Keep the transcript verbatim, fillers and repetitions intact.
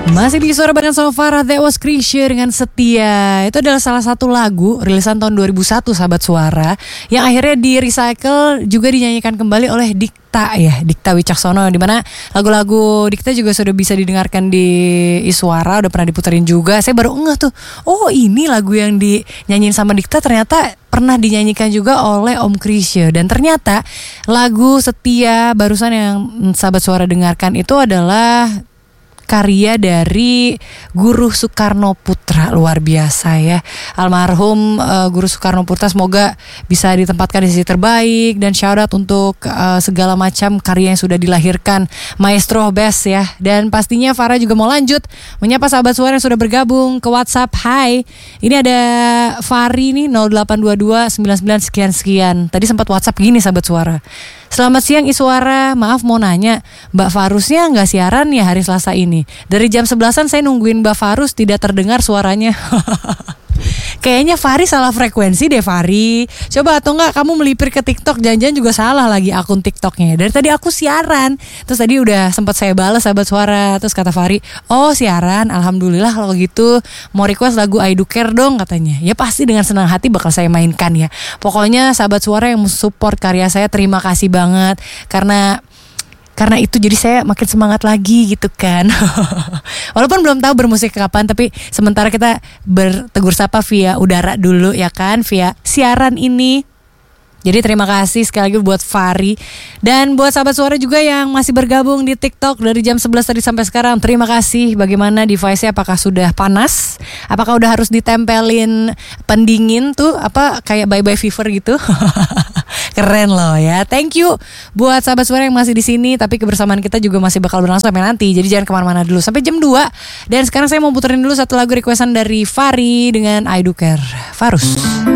Masih di Suara Badan sama Farah, That Was Krisya dengan Setia. Itu adalah salah satu lagu rilisan tahun dua ribu satu sahabat Suara, yang akhirnya di recycle juga dinyanyikan kembali oleh Dikta ya, Dikta Wicaksono, dimana lagu-lagu Dikta juga sudah bisa didengarkan di Iswara, udah pernah diputerin juga. Saya baru ngeh tuh, oh ini lagu yang dinyanyiin sama Dikta ternyata pernah dinyanyikan juga oleh Om Krisya. Dan ternyata lagu Setia barusan yang sahabat Suara dengarkan itu adalah karya dari Guru Soekarno Putra. Luar biasa ya, almarhum uh, Guru Soekarno Putra, semoga bisa ditempatkan di sisi terbaik. Dan shout out untuk uh, segala macam karya yang sudah dilahirkan Maestro Best ya. Dan pastinya Farah juga mau lanjut menyapa sahabat Suara yang sudah bergabung ke WhatsApp. Hai, ini ada Fari nih nol delapan dua dua sembilan sembilan sekian sekian. Tadi sempat WhatsApp gini sahabat Suara, selamat siang Iswara, maaf mau nanya, Mbak Farusnya nggak siaran ya hari Selasa ini? Dari jam sebelasan saya nungguin Mbak Farus, tidak terdengar suaranya. Kayaknya Fari salah frekuensi deh Fari. Coba atau enggak kamu melipir ke TikTok, jangan-jangan juga salah lagi akun TikToknya. Dari tadi aku siaran, terus tadi udah sempat saya balas sahabat Suara. Terus kata Fari, oh siaran, alhamdulillah kalau gitu. Mau request lagu I Do Care dong katanya. Ya pasti dengan senang hati bakal saya mainkan ya. Pokoknya sahabat Suara yang support karya saya, terima kasih banget. Karena Karena itu jadi saya makin semangat lagi gitu kan. Walaupun belum tahu bermusik kapan, tapi sementara kita bertegur sapa via udara dulu ya kan, via siaran ini. Jadi terima kasih sekali lagi buat Fari. Dan buat sahabat Suara juga yang masih bergabung di TikTok dari jam sebelas tadi sampai sekarang, terima kasih. Bagaimana device-nya, apakah sudah panas? Apakah udah harus ditempelin pendingin tuh, apa kayak bye-bye fever gitu? Keren loh ya. Thank you buat sahabat Suara yang masih di sini. Tapi kebersamaan kita juga masih bakal berlangsung sampai nanti. Jadi jangan kemana-mana dulu sampai jam dua. Dan sekarang saya mau puterin dulu satu lagu requestan dari Fari dengan I Do Care. Farus.